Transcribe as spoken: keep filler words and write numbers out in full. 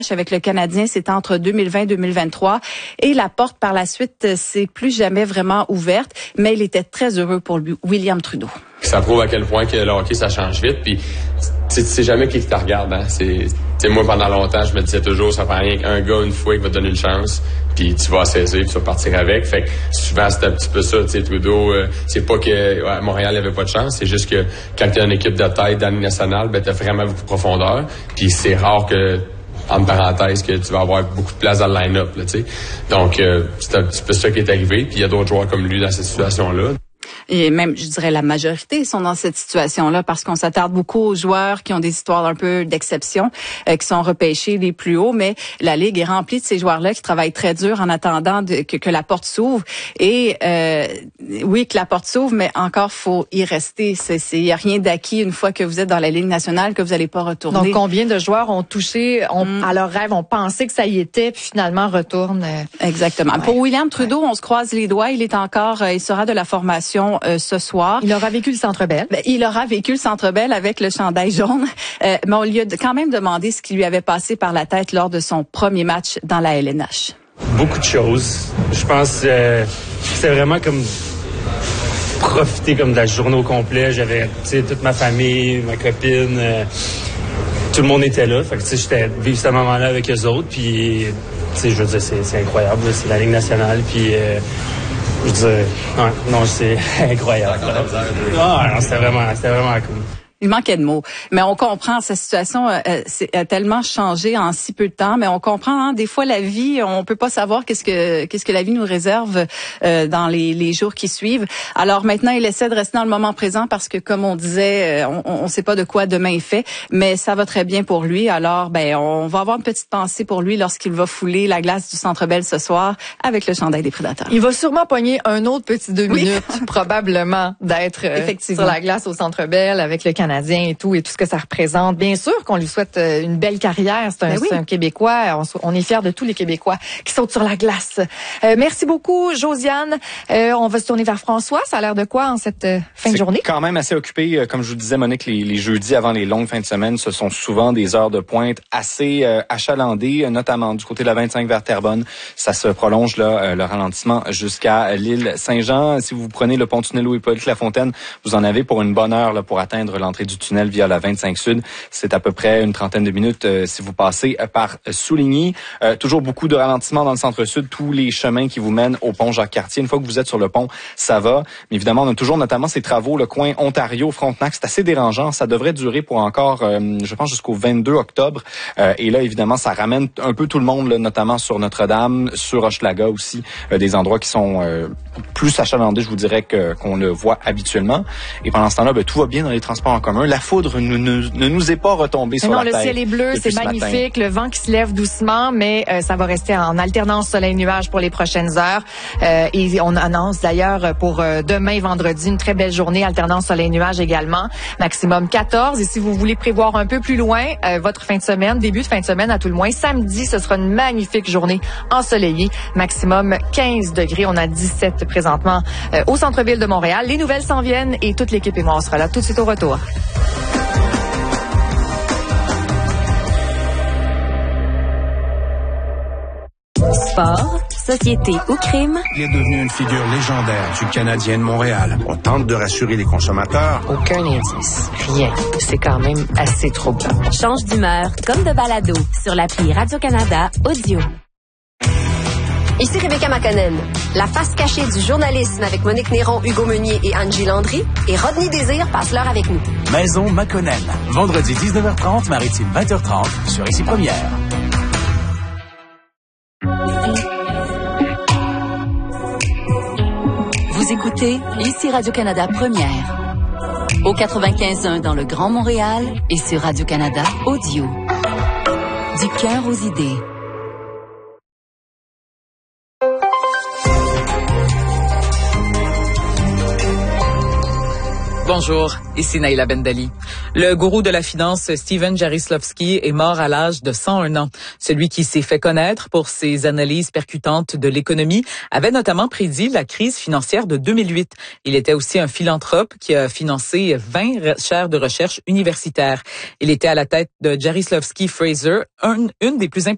avec le Canadien, c'était entre deux mille vingt et deux mille vingt-trois. Et la porte, par la suite, s'est plus jamais vraiment ouverte. Mais il était très heureux pour lui, William Trudeau. Ça prouve à quel point que le hockey, ça change vite. Puis, tu sais jamais qui te regarde. Hein? C'est, t'sais, moi, pendant longtemps, je me disais toujours, ça prend rien qu'un gars, une fois, qui va te donner une chance. Puis tu vas saisir, puis tu vas partir avec. Fait que souvent, c'est un petit peu ça. Tu sais, Trudeau, euh, c'est pas que ouais, Montréal n'avait pas de chance. C'est juste que quand tu as une équipe de tête dans la Ligue nationale, ben, tu as vraiment beaucoup de profondeur. Puis c'est rare que... entre parenthèses, que tu vas avoir beaucoup de place dans le line-up, là, tu sais. Donc, euh, c'est un petit peu ça qui est arrivé. Puis il y a d'autres joueurs comme lui dans cette situation-là. Et même, je dirais, la majorité sont dans cette situation-là parce qu'on s'attarde beaucoup aux joueurs qui ont des histoires un peu d'exception, euh, qui sont repêchés les plus hauts, mais la Ligue est remplie de ces joueurs-là qui travaillent très dur en attendant de, que, que la porte s'ouvre. Et euh, oui, que la porte s'ouvre, mais encore, faut y rester. Il n'y a rien d'acquis une fois que vous êtes dans la Ligue nationale, que vous n'allez pas retourner. Donc, combien de joueurs ont touché ont, mm. à leur rêve, ont pensé que ça y était, puis finalement retournent. Euh... Exactement. Ouais. Pour William Trudeau, ouais. on se croise les doigts. Il est encore, euh, il sera de la formation Euh, ce soir. Il aura vécu le Centre Bell. Ben, il aura vécu le Centre Bell avec le chandail jaune. Euh, mais on lui a quand même demandé ce qui lui avait passé par la tête lors de son premier match dans la L N H. Beaucoup de choses. Je pense euh, que c'est vraiment comme profiter comme de la journée au complet. J'avais, tu sais, toute ma famille, ma copine, euh, tout le monde était là. Fait que, tu sais, j'étais vivre ce moment-là avec eux autres. Puis, tu sais, je veux dire, c'est, c'est incroyable. C'est la Ligue nationale. Puis, euh, je dis, ouais, non, c'est incroyable. Ah, non, c'était vraiment, c'était vraiment cool. Il manquait de mots. Mais on comprend, sa situation euh, c'est, a tellement changé en si peu de temps. Mais on comprend, hein, des fois, la vie, on peut pas savoir qu'est-ce que qu'est-ce que la vie nous réserve euh, dans les, les jours qui suivent. Alors maintenant, il essaie de rester dans le moment présent parce que, comme on disait, on, on sait pas de quoi demain est fait. Mais ça va très bien pour lui. Alors, ben, on va avoir une petite pensée pour lui lorsqu'il va fouler la glace du Centre Bell ce soir avec le chandail des Prédateurs. Il va sûrement pogner un autre petit deux oui. minutes, probablement, d'être euh, sur la glace au Centre Bell avec le Canadien et tout, et tout ce que ça représente. Bien sûr qu'on lui souhaite une belle carrière. C'est un, ben oui. c'est un Québécois. On, on est fiers de tous les Québécois qui sautent sur la glace. Euh, merci beaucoup, Josiane. Euh, on va se tourner vers François. Ça a l'air de quoi en cette euh, fin c'est de journée? Quand même assez occupé. Comme je vous disais, Monique, les, les jeudis avant les longues fins de semaine, ce sont souvent des heures de pointe assez euh, achalandées, notamment du côté de la vingt-cinq vers Terrebonne. Ça se prolonge, là, euh, le ralentissement jusqu'à l'île Saint-Jean. Si vous prenez le pont-tunnel Louis-Hippolyte-Lafontaine, vous en avez pour une bonne heure là, pour atteindre l'entrée du tunnel via la vingt-cinq Sud. C'est à peu près une trentaine de minutes euh, si vous passez euh, par Souligny. Euh, toujours beaucoup de ralentissements dans le centre-sud. Tous les chemins qui vous mènent au pont Jacques-Cartier. Une fois que vous êtes sur le pont, ça va. Mais évidemment, on a toujours notamment ces travaux, le coin Ontario-Frontenac. C'est assez dérangeant. Ça devrait durer pour encore, euh, je pense, jusqu'au vingt-deux octobre. Euh, et là, évidemment, ça ramène un peu tout le monde, là, notamment sur Notre-Dame, sur Hochelaga aussi. Euh, des endroits qui sont euh, plus achalandés, je vous dirais, que, qu'on le voit habituellement. Et pendant ce temps-là, ben, tout va bien dans les transports en commun. La foudre ne, ne, ne nous est pas retombée sur non, la le tête. Ciel est bleu, c'est magnifique. Le vent qui se lève doucement, mais euh, ça va rester en alternance soleil-nuage pour les prochaines heures. Euh, et on annonce d'ailleurs pour euh, demain, vendredi, une très belle journée, alternance soleil-nuage également. Maximum quatorze. Et si vous voulez prévoir un peu plus loin euh, votre fin de semaine, début de fin de semaine à tout le moins, samedi, ce sera une magnifique journée ensoleillée. Maximum quinze degrés. On a dix-sept présentement euh, au centre-ville de Montréal. Les nouvelles s'en viennent et toute l'équipe et moi, on sera là tout de suite au retour. Sport, société ou crime. Il est devenu une figure légendaire du Canadien de Montréal. On tente de rassurer les consommateurs. Aucun indice. Rien. C'est quand même assez troublant. Change d'humeur comme de balado sur l'appli Radio-Canada Audio. Ici Rebecca McConnell. La face cachée du journalisme avec Monique Néron, Hugo Meunier et Angie Landry. Et Rodney Désir passe l'heure avec nous. Maison McConnell. Vendredi dix-neuf heures trente, Maritime vingt heures trente sur Ici Première. Vous écoutez Ici Radio-Canada Première. Au quatre-vingt-quinze point un dans le Grand Montréal et sur Radio-Canada Audio. Du cœur aux idées. Bonjour, ici Naïla Bendali. Le gourou de la finance, Steven Jaroslavski, est mort à l'âge de cent un ans. Celui qui s'est fait connaître pour ses analyses percutantes de l'économie avait notamment prédit la crise financière de deux mille huit. Il était aussi un philanthrope qui a financé vingt chaires de recherche universitaires. Il était à la tête de Jaroslavski Fraser, un, une des plus importantes